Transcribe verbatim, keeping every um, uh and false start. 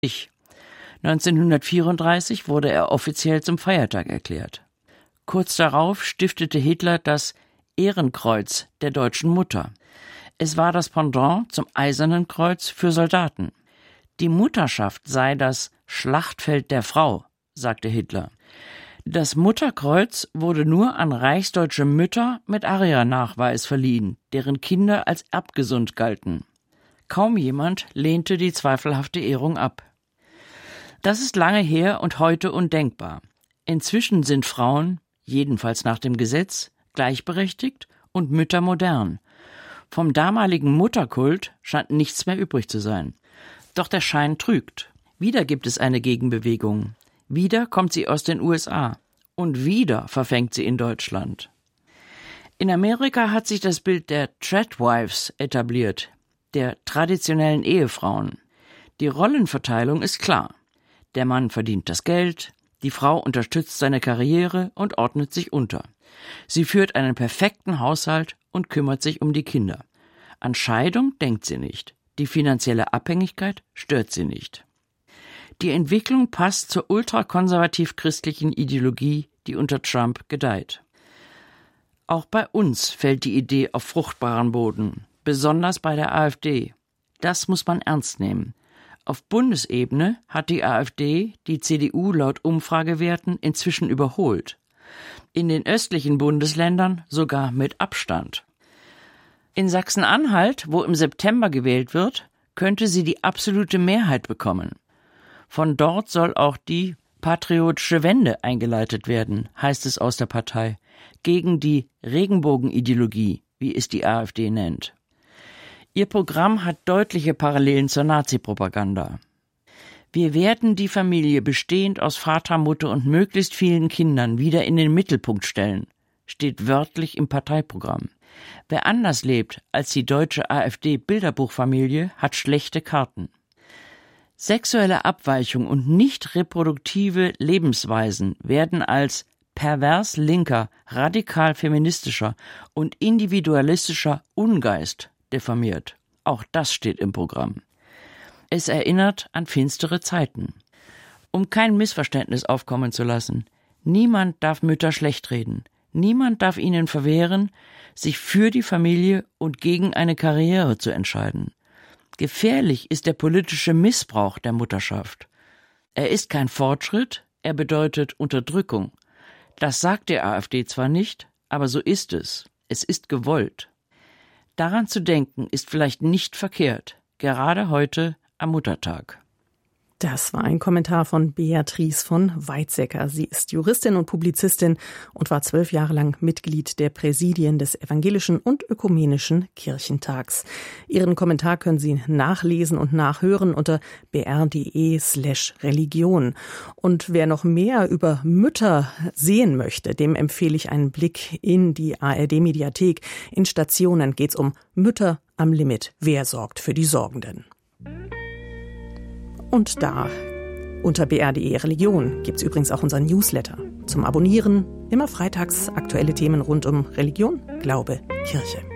neunzehnhundertvierunddreißig wurde er offiziell zum Feiertag erklärt. Kurz darauf stiftete Hitler das Ehrenkreuz der deutschen Mutter. Es war das Pendant zum Eisernen Kreuz für Soldaten. Die Mutterschaft sei das Schlachtfeld der Frau, sagte Hitler. Das Mutterkreuz wurde nur an reichsdeutsche Mütter mit ARIA-Nachweis verliehen, deren Kinder als erbgesund galten. Kaum jemand lehnte die zweifelhafte Ehrung ab. Das ist lange her und heute undenkbar. Inzwischen sind Frauen, jedenfalls nach dem Gesetz, gleichberechtigt und Mütter modern. Vom damaligen Mutterkult scheint nichts mehr übrig zu sein. Doch der Schein trügt. Wieder gibt es eine Gegenbewegung. Wieder kommt sie aus den U S A. Und wieder verfängt sie in Deutschland. In Amerika hat sich das Bild der Tradwives etabliert, der traditionellen Ehefrauen. Die Rollenverteilung ist klar. Der Mann verdient das Geld, die Frau unterstützt seine Karriere und ordnet sich unter. Sie führt einen perfekten Haushalt und kümmert sich um die Kinder. An Scheidung denkt sie nicht. Die finanzielle Abhängigkeit stört sie nicht. Die Entwicklung passt zur ultrakonservativ-christlichen Ideologie, die unter Trump gedeiht. Auch bei uns fällt die Idee auf fruchtbaren Boden, besonders bei der AfD. Das muss man ernst nehmen. Auf Bundesebene hat die AfD die C D U laut Umfragewerten inzwischen überholt. In den östlichen Bundesländern sogar mit Abstand. In Sachsen-Anhalt, wo im September gewählt wird, könnte sie die absolute Mehrheit bekommen. Von dort soll auch die patriotische Wende eingeleitet werden, heißt es aus der Partei, gegen die Regenbogenideologie, wie es die AfD nennt. Ihr Programm hat deutliche Parallelen zur Nazi-Propaganda. Wir werden die Familie bestehend aus Vater, Mutter und möglichst vielen Kindern wieder in den Mittelpunkt stellen, steht wörtlich im Parteiprogramm. Wer anders lebt als die deutsche AfD-Bilderbuchfamilie, hat schlechte Karten. Sexuelle Abweichung und nicht reproduktive Lebensweisen werden als pervers linker, radikal feministischer und individualistischer Ungeist diffamiert. Auch das steht im Programm. Es erinnert an finstere Zeiten. Um kein Missverständnis aufkommen zu lassen, niemand darf Mütter schlecht reden. Niemand darf ihnen verwehren, sich für die Familie und gegen eine Karriere zu entscheiden. Gefährlich ist der politische Missbrauch der Mutterschaft. Er ist kein Fortschritt, er bedeutet Unterdrückung. Das sagt die AfD zwar nicht, aber so ist es. Es ist gewollt. Daran zu denken ist vielleicht nicht verkehrt, gerade heute am Muttertag. Das war ein Kommentar von Beatrice von Weizsäcker. Sie ist Juristin und Publizistin und war zwölf Jahre lang Mitglied der Präsidien des Evangelischen und Ökumenischen Kirchentags. Ihren Kommentar können Sie nachlesen und nachhören unter br.de slash Religion. Und wer noch mehr über Mütter sehen möchte, dem empfehle ich einen Blick in die A R D-Mediathek. In Stationen geht's um Mütter am Limit. Wer sorgt für die Sorgenden? Und da, unter br.de Religion, gibt's übrigens auch unseren Newsletter. Zum Abonnieren immer freitags aktuelle Themen rund um Religion, Glaube, Kirche.